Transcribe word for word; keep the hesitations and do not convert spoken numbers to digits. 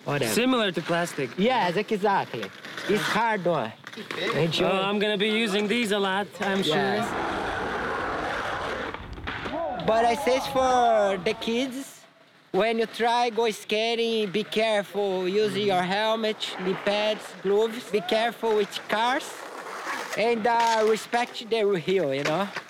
whatever. Similar to plastic. Yes, exactly. It's hard one. Enjoy. Oh, I'm gonna be using these a lot, I'm Yes. sure. But I say for the kids, when you try go skating, be careful using your helmet, knee pads, gloves. Be careful with cars, and uh, respect the hill, you know.